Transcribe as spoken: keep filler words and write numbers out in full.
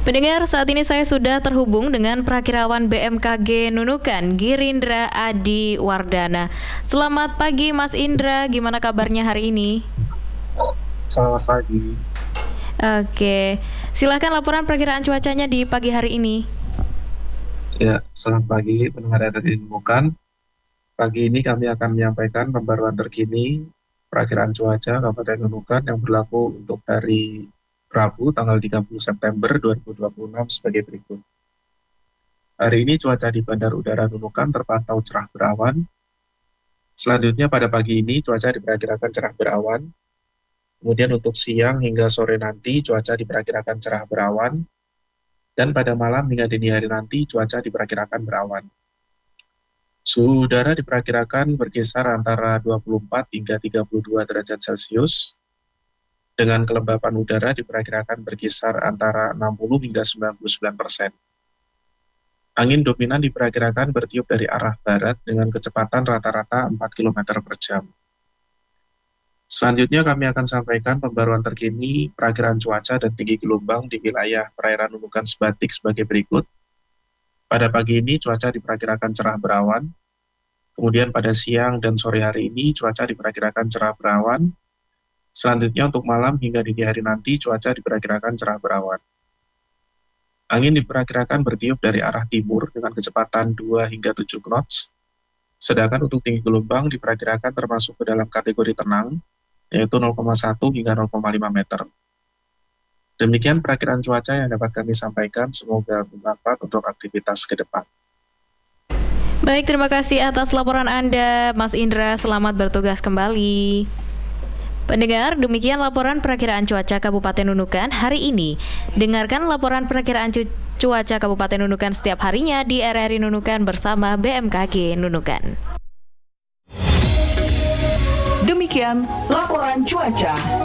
Pendengar, saat ini saya sudah terhubung dengan Prakirawan B M K G Nunukan, Girindra Adi Wardana. Selamat pagi Mas Indra, gimana kabarnya hari ini? Selamat pagi. Oke, silahkan laporan perkiraan cuacanya di pagi hari ini. Ya, selamat pagi pendengar dari Nunukan. Pagi ini kami akan menyampaikan pembaruan terkini perakiraan cuaca Kabupaten Nunukan yang berlaku untuk hari Rabu tanggal tiga puluh September dua ribu dua puluh enam sebagai berikut. Hari ini cuaca di Bandar Udara Nunukan terpantau cerah berawan. Selanjutnya pada pagi ini cuaca diperkirakan cerah berawan. Kemudian untuk siang hingga sore nanti cuaca diperkirakan cerah berawan. Dan pada malam hingga dini hari nanti cuaca diperkirakan berawan. Suhu udara diperkirakan berkisar antara dua puluh empat hingga tiga puluh dua derajat Celcius. Dengan kelembapan udara diperkirakan berkisar antara enam puluh hingga sembilan puluh sembilan persen. Angin dominan diperkirakan bertiup dari arah barat dengan kecepatan rata-rata empat kilometer per jam. Selanjutnya kami akan sampaikan pembaruan terkini perakiraan cuaca dan tinggi gelombang di wilayah perairan Nunukan Sebatik sebagai berikut. Pada pagi ini cuaca diperkirakan cerah berawan. Kemudian pada siang dan sore hari ini cuaca diperkirakan cerah berawan. Selanjutnya untuk malam hingga dini hari nanti cuaca diperkirakan cerah berawan. Angin diperkirakan bertiup dari arah timur dengan kecepatan dua hingga tujuh knots. Sedangkan untuk tinggi gelombang diperkirakan termasuk ke dalam kategori tenang, yaitu nol koma satu hingga nol koma lima meter. Demikian perakiraan cuaca yang dapat kami sampaikan, semoga bermanfaat untuk aktivitas ke depan. Baik, terima kasih atas laporan Anda, Mas Indra. Selamat bertugas kembali. Pendengar, demikian laporan perakiraan cuaca Kabupaten Nunukan hari ini. Dengarkan laporan perakiraan cu- cuaca Kabupaten Nunukan setiap harinya di R R I Nunukan bersama B M K G Nunukan. Demikian laporan cuaca.